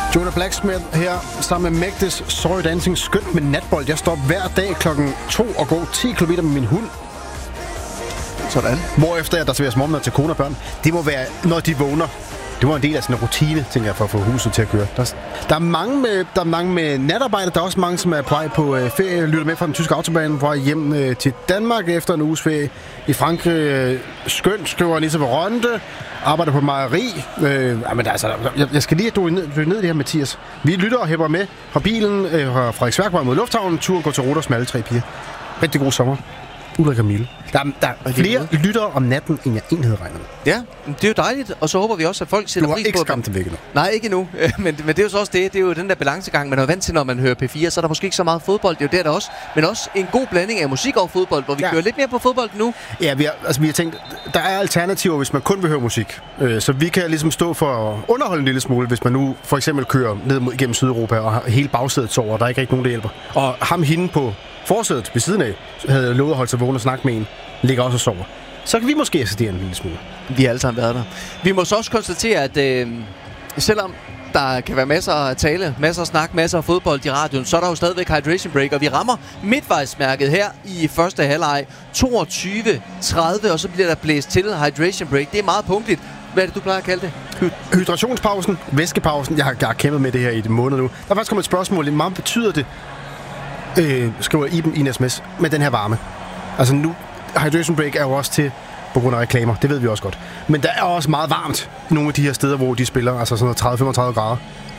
Jonah Blacksmith her sammen med Magdes Sorry Dancing. Skønt med natbold. Jeg står hver dag klokken 2 og går 10 km med min hund. Sådan. Hvorefter der serveres morgenmad til kone og børn. Det må være, når de vågner. Det var en del af sådan en rutine, tænker jeg, for at få huset til at køre. Der er mange med natarbejde. Der er også mange, som er på vej på ferie. Lytter med fra den tyske autobahn. Var hjem til Danmark efter en uges ferie i Frankrig. Skønt, skriver Anissa Veronte. Arbejder på mejeri. Men altså, jeg skal lige dykke ned i det her, Mathias. Vi lytter og hæpper med fra bilen fra Frederiksværk mod lufthavnen. Turen går til Rhodos med alle 3 piger. Rigtig god sommer. Ulrik og Mille. Der er flere lyttere om natten, end jeg egentlig havde regnet med. Ja, det er jo dejligt, og så håber vi også, at folk sætter pris på... Du har ikke skræmt dem væk endnu. Nej, ikke endnu. Men det er jo så også det. Det er jo den der balancegang, man er vant til, når man hører P4. Så er der måske ikke så meget fodbold. Det er jo der også. Men også en god blanding af musik og fodbold, hvor vi kører lidt mere på fodbold nu. Ja, vi har tænkt, der er alternativer, hvis man kun vil høre musik. Så vi kan ligesom stå for at underholde en lille smule, hvis man nu for eksempel kører ned gennem Sydeuropa, og hele bagsædet sover, og der er ikke rigtig nogen, der hjælper. Og hende på forsædet ved siden af havde lovet at holde sig vågen og snakke med en, ligger også og sover. Så kan vi måske assistere en lille smule. Vi har alle sammen været der. Vi må så også konstatere, at selvom der kan være masser af tale, masser af snak, masser af fodbold i radioen, så er der jo stadigvæk hydration break, og vi rammer midtvejsmærket her i første halvleg 22:30, og så bliver der blæst til hydration break. Det er meget punktligt. Hvad er det, du plejer at kalde det? Hydrationspausen, væskepausen. Jeg har kæmpet med det her i et måned nu. Der er faktisk kommet et spørgsmål. Hvor meget betyder det, skriver Iben i en sms, med den her varme? Altså nu, hydration break er jo også til på grund af reklamer, det ved vi også godt. Men der er også meget varmt nogle af de her steder, hvor de spiller, altså sådan 30-35 grader.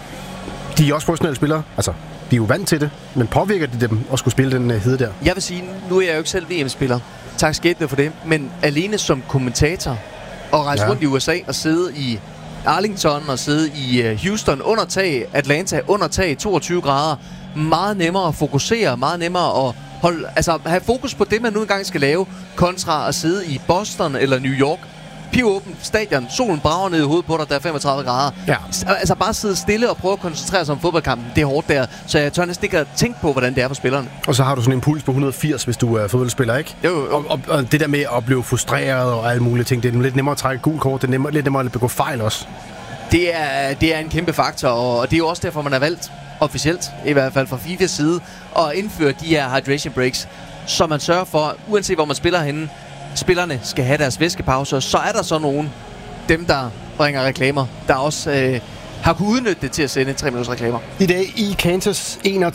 De er også professionelle spillere, altså de er jo vant til det, men påvirker det dem at skulle spille den hede der? Jeg vil sige, nu er jeg jo ikke selv VM-spiller. Tak skæbne for det, men alene som kommentator og rejse rundt i USA og sidde i Arlington og sidde i Houston under tag, Atlanta under tag, 22 grader, meget nemmere at fokusere, meget nemmere at have fokus på det, man nu engang skal lave, kontra at sidde i Boston eller New York. Pivåben stadion, solen brager ned i hovedet på dig, der er 35 grader. Ja. Altså bare sidde stille og prøve at koncentrere sig om fodboldkampen, det er hårdt der. Så jeg tør næsten ikke at tænke på, hvordan det er for spillerne. Og så har du sådan en puls på 180, hvis du er fodboldspiller, ikke? Jo. Og det der med at blive frustreret og alle mulige ting, det er lidt nemmere at trække gul kort, det er lidt nemmere at begå fejl også. Det er en kæmpe faktor, og det er jo også derfor, man har valgt officielt, i hvert fald fra FIFAs side, at indføre de her hydration breaks, så man sørger for, uanset hvor man spiller henne, spillerne skal have deres væskepauser, så er der så nogen, dem der bringer reklamer, der også har kunnet udnytte det til at sende 3 minutters reklamer. I dag i Kansas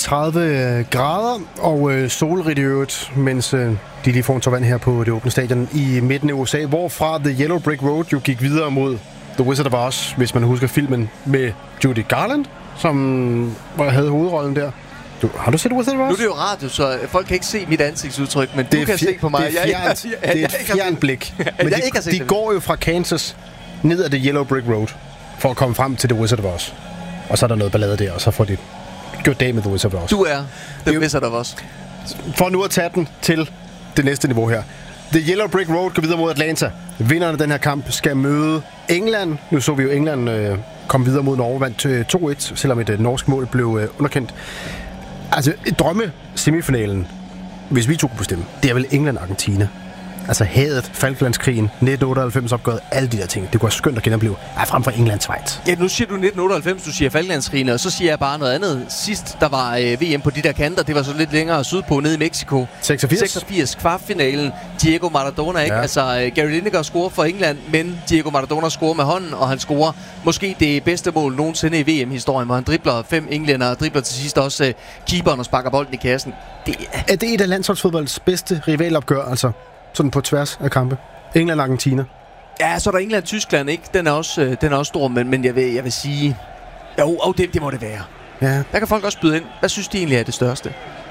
31 grader og solrigt i øvrigt, mens de lige får en tår vand her på det åbne stadion i midten af USA, hvorfra The Yellow Brick Road jo gik videre mod The Wizard of Oz, hvis man husker filmen med Judy Garland, som havde hovedrollen der. Har du set Wizard of Oz? Nu er det jo radio, så folk kan ikke se mit ansigtsudtryk, men du kan se på mig. Det er et fjernt blik. Men de går jo fra Kansas ned ad The Yellow Brick Road for at komme frem til The Wizard of Oz. Og så er der noget ballade der, og så får de gjort dag med The Wizard of Oz. Du er The Wizard of Oz. For nu at tage den til det næste niveau her. The Yellow Brick Road går videre mod Atlanta. Vinderne af den her kamp skal møde England. Nu så vi jo England komme videre mod Norge, vandt 2-1, selvom et norsk mål blev underkendt. Altså, drømme-semifinalen, hvis vi to kunne bestemme, det er vel England-Argentina. Altså hadet, Falklandskrigen, 1998-opgøret, alle de der ting. Det kunne være skønt at genopleve. Frem for England-Schweiz. Ja, nu siger du 1998, du siger Falklandskrigen, og så siger jeg bare noget andet. Sidst, der var VM på de der kanter, det var så lidt længere sydpå, nede i Mexico. 86 kvartfinalen. Diego Maradona, ikke? Ja. Altså, Gary Lineker scorer for England, men Diego Maradona scorer med hånden, og han scorer måske det bedste mål nogensinde i VM-historien, hvor han dribler 5 englænder og dribler til sidst også keeperen og sparker bolden i kassen. Er det et af landsholdsfodboldets bedste rivalopgør, altså? Sådan på tværs af kampe. England og Argentina. Ja, så er der England-Tyskland, ikke? Den er også stor, men jeg vil sige... Jo, det må det være. Ja. Der kan folk også byde ind. Hvad synes de egentlig er det største?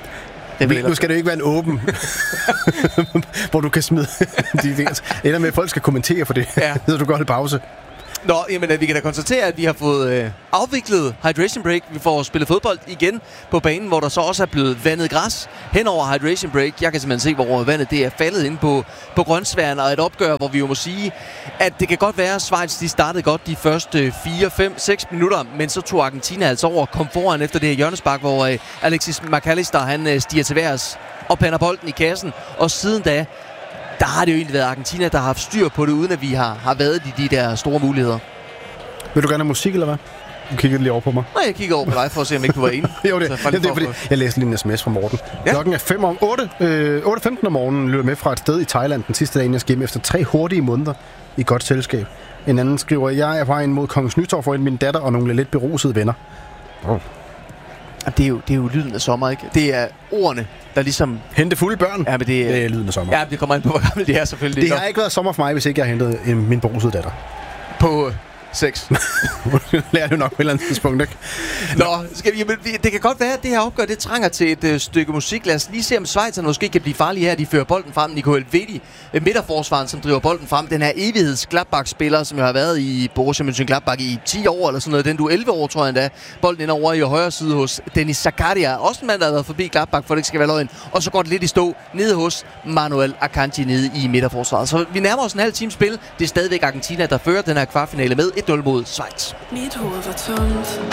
Nu skal det jo ikke være en åben, hvor du kan smide de ting. Eller med, at folk skal kommentere for det, så du går en pause. Nå, jamen vi kan da konstatere, at vi har fået afviklet hydration break. Vi får spillet fodbold igen på banen, hvor der så også er blevet vandet græs hen over hydration break. Jeg kan simpelthen se, hvor vandet det er faldet ind på grønsværen, og et opgør, hvor vi jo må sige, at det kan godt være, at Schweiz de startede godt de første 4, 5, 6 minutter, men så tog Argentina altså over og kom foran efter det her hjørnespark, hvor Alexis McAllister han stiger til værs og pander bolden i kassen, og siden da, der har det jo egentlig været Argentina, der har haft styr på det, uden at vi har været i de der store muligheder. Vil du gerne have musik, eller hvad? Du kiggede lige over på mig. Nej, jeg kigger over på dig for at se, om ikke du var enig. Jo, det er fordi, jeg læste lige en sms fra Morten. Ja. Klokken er 8:15 om morgenen, lytter med fra et sted i Thailand den sidste dag, inden jeg skal hjem efter 3 hurtige måneder i godt selskab. En anden skriver, jeg er på vej ind mod Kongens Nytorv for min datter og nogle lidt berusede venner. Det er jo lyden af sommer, ikke? Det er ordene, der ligesom... Hente fulde børn? Ja, men det er lyden af sommer. Ja, det kommer ind på, hvor gammel det er selvfølgelig. Det har ikke været sommer for mig, hvis ikke jeg har hentet min berusede datter. På 6. Lærer du nok på et eller andet tidspunkt, ikke? Nå, det kan godt være, at det her opgør, det trænger til et stykke musik. Lad os lige se, om Schweizerne måske kan blive farlige her. De fører bolden frem. Nico Elvedi, midterforsvaren, som driver bolden frem. Den her evigheds-Gladbach-spiller, som jo har været i Borussia Mönchengladbach i 10 år eller sådan noget. Den du 11 år, tror jeg endda. Bolden ind over i højre side hos Dennis Zakaria. Også en mand, der har været forbi Gladbach, for det ikke skal være løgn. Og så går det lidt i stå nede hos Manuel Akanji nede i midterforsvaret. Så vi nærmer os en halv time spil. Det er stadigvæk Argentina, der fører den her kvartfinale med 1-0 mod Schweiz. Mit hoved var tomt.